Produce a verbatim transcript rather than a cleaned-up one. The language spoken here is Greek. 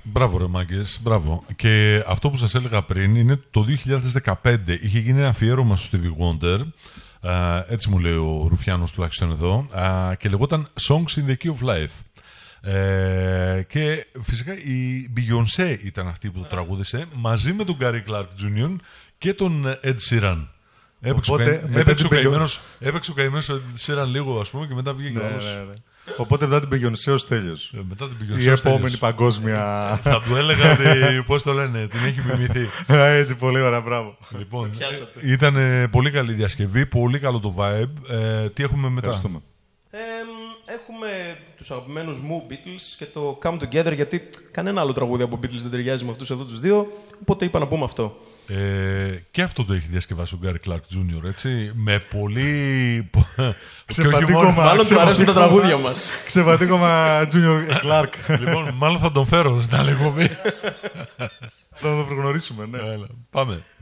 Μπράβο ρε μάγκες, μπράβο. Και αυτό που σας έλεγα πριν είναι το δύο χιλιάδες δεκαπέντε. Είχε γίνει ένα αφιέρωμα στο Stevie Wonder, α, έτσι μου λέει ο Ρουφιάνος τουλάχιστον εδώ, α, και λεγόταν Songs in the Key of Life. Ε, και φυσικά η Beyoncé ήταν αυτή που το τραγούδισε μαζί με τον Gary Clark τζούνιορ και τον Ed Sheeran. Έπαιξε, Οπότε, ο, έπαιξε, ο καημένος, έπαιξε ο καημένος Ed Sheeran λίγο, ας πούμε, και μετά βγήκε ναι, όλος. ναι, ναι. Οπότε μετά την Beyoncé ως τέλειος. Ε, μετά την Beyoncé η ως επόμενη τέλειος. παγκόσμια. Θα του έλεγα ότι, πώς το λένε, την έχει μιμηθεί. Έτσι, πολύ ωραία, μπράβο. Λοιπόν, ήταν πολύ καλή διασκευή, πολύ καλό το vibe. Ε, τι έχουμε μετά? Ε, έχουμε τους αγαπημένους μου Beatles και το Come Together, γιατί κανένα άλλο τραγούδι από Beatles δεν ταιριάζει με αυτούς εδώ τους δύο, οπότε είπα να πούμε αυτό. Ε, και αυτό το έχει διασκευάσει ο Gary Clark τζούνιορ, έτσι, με πολύ... Ξεβατήκωμα. Μάλλον του αρέσουν τα τραγούδια μας. Ξεβατήκωμα Junior Clark. Λοιπόν, μάλλον θα τον φέρω στην άλλη εκπομπή. Θα τον προγνωρίσουμε, ναι. Έλα, πάμε.